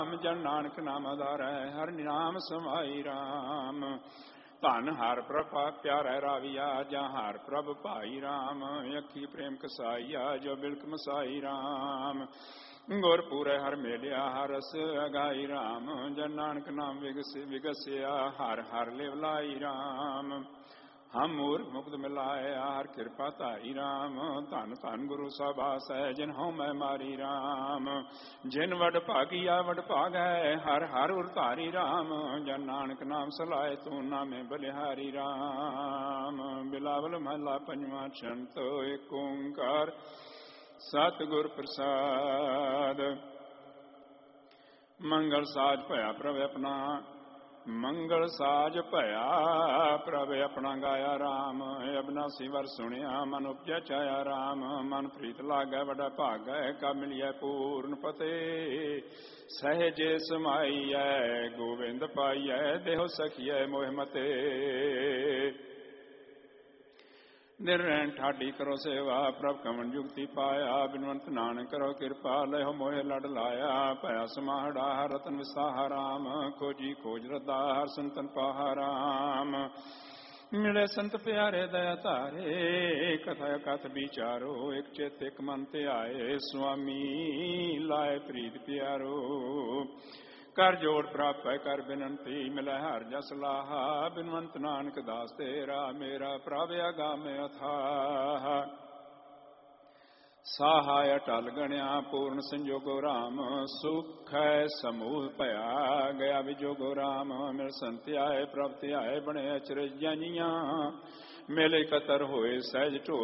ਜਨ ਨਾਨਕ ਨਾਮ ਆਧਾਰੈ, ਹਰਿ ਨਾਮ ਸਮਾਈ ਰਾਮ। ਧਨ ਹਰਿ ਪ੍ਰਭ ਪਿਆਰੈ ਰਾਵੀਆ, ਜਾਂ ਹਰਿ ਪ੍ਰਭ ਭਾਈ ਰਾਮ। ਅੱਖੀ ਪ੍ਰੇਮ ਕਸਾਈਆ, ਜੋ ਬਿਲਕ ਮਸਾਈ ਰਾਮ। ਗੁਰਪੂਰੈ ਹਰਿ ਮੇਲਿਆ, ਹਰਿ ਰਸ ਅਗਾਈ ਰਾਮ। ਜਨ ਨਾਨਕ ਨਾਮ ਵਿਗਸਿਆ, ਹਰਿ ਹਰਿ ਲਿਵ ਲਾਈ ਰਾਮ। ਹਮ ਮੂਰਖ ਮੁਕਤ ਮਿਲਾਇਆ, ਹਰਿ ਕਿਰਪਾ ਧਾਈ ਰਾਮ। ਧੰਨ ਧੰਨ ਗੁਰੂ ਸਾਹਿਬਾਸੈ, ਜਿਨ ਹਉ ਮੈਂ ਮਾਰੀ ਰਾਮ। ਜਿਨ ਵਡ ਭਾਗੀਆ ਵਡ ਭਾਗੈ, ਹਰਿ ਹਰਿ ਉਰ ਧਾਰੀ ਰਾਮ। ਜਨ ਨਾਨਕ ਨਾਮ ਸਲਾਏ, ਤੂੰ ਨਾਮੇ ਬਲਿਹਾਰੀ ਰਾਮ। ਬਿਲਾਵਲ ਮਹਲਾ ਪੰਜਵਾਂ। ਛੰਤ ਏਕ ਓੰਕਾਰ ਸਤਿਗੁਰ ਪ੍ਰਸਾਦ। ਮੰਗਲ ਸਾਜ ਭਇਆ ਪ੍ਰਭ ਆਪਣਾ, ਮੰਗਲ ਸਾਜ ਭਇਆ ਪ੍ਰਭ ਆਪਣਾ। ਗਾਇਆ ਰਾਮ ਅਬਨਾਸੀ ਵਰ ਸੁਣਿਆ, ਮਨ ਉਪਜੈ ਚਾਇਆ ਰਾਮ। ਮਨ ਪ੍ਰੀਤ ਲਾਗੈ ਵੱਡਾ ਭਾਗੈ, ਕਬ ਮਿਲਿਐ ਪੂਰਨ ਫਤਿਹ। ਸਹਿਜੇ ਸਮਾਈਐ ਗੋਬਿੰਦ ਪਾਈਐ, ਦੇਹੁ ਸਖੀਐ ਮੋਹਿ ਮਤੇ। ਨਿਰਣੈ ਠਾਡੀ ਕਰੋ ਸੇਵਾ, ਪ੍ਰਭ ਕਮਨ ਜੁਗਤੀ ਪਾਇਆ। ਬਿਨਵੰਤ ਨਾਨਕ ਕਰੋ ਕਿਰਪਾ, ਲੈਹੁ ਮੋਹਿ ਲੜ ਲਾਇਆ। ਭਇਆ ਸਮਾਹੜਾ ਹਰਿ ਰਤਨ ਵਿਸਾਹਾ ਰਾਮ, ਖੋਜੀ ਖੋਜ ਰਦਾ ਹਰਿ ਸੰਤਨ ਪਾਹਾ ਰਾਮ। ਮਿਲੇ ਸੰਤ ਪਿਆਰੇ ਦਇਆ ਧਾਰੇ, ਕਥਾ ਕਥ ਵਿਚਾਰੋ। ਇਕ ਚਿਤ ਇਕ ਮਨ ਤੇ ਆਏ, ਸੁਆਮੀ ਲਾਏ ਪ੍ਰੀਤ ਪਿਆਰੋ। ਕਰ ਜੋੜ ਪ੍ਰਾਪੈ ਕਰ ਬਿਨੰਤੀ, ਮਿਲੈ ਹਰਿ ਜਸ ਲਾਹਾ। ਬਿਨਵੰਤ ਨਾਨਕ ਦਾਸ ਤੇਰਾ, ਮੇਰਾ ਪ੍ਰਭ ਆਗਾਮਿ ਅਥਾਹ। ਸਾਹਾਇ ਅਟਲ ਗਣਿਆ, ਪੂਰਨ ਸੰਜੋਗੋ ਰਾਮ। ਸੁਖੈ ਸਮੂਹ ਭਇਆ, ਗਿਆ ਵਿਜੋਗੋ ਰਾਮ। ਮਿਲ ਸੰਤ ਆਏ ਪ੍ਰਭ ਧਿਆਏ, ਬਣੇ ਅਚਰਜ ਜਾਨੀਆਂ। ਮਿਲ ਇਕਤਰ ਹੋਏ ਸਹਿਜ ਢੋ